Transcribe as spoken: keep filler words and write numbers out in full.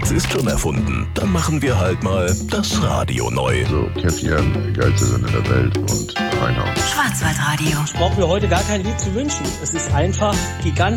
Nichts ist schon erfunden. Dann machen wir halt mal das Radio neu. So, Käffchen, die geilste Sender der Welt und reinhauen. Schwarzwaldradio. Ich brauche mir heute gar kein Lied zu wünschen. Es ist einfach gigantisch.